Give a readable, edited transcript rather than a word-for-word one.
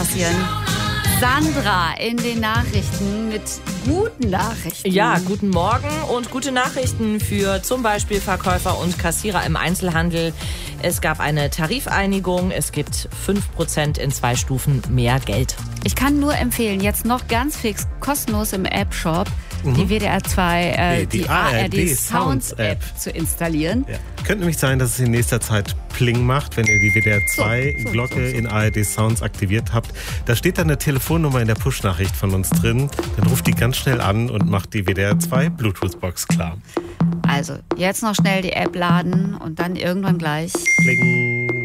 passieren. Sandra in den Nachrichten mit guten Nachrichten. Ja, guten Morgen und gute Nachrichten für zum Beispiel Verkäufer und Kassierer im Einzelhandel. Es gab eine Tarifeinigung. Es gibt 5% in 2 Stufen mehr Geld. Ich kann nur empfehlen, jetzt noch ganz fix kostenlos im App-Shop die WDR 2, die ARD Sounds App zu installieren. Ja. Könnte nämlich sein, dass es in nächster Zeit Pling macht, wenn ihr die WDR 2 Glocke in ARD Sounds aktiviert habt. Da steht dann eine Telefonnummer in der Push-Nachricht von uns drin. Dann ruft die ganz schnell an und macht die WDR 2 Bluetooth-Box klar. Also, jetzt noch schnell die App laden und dann irgendwann gleich Pling.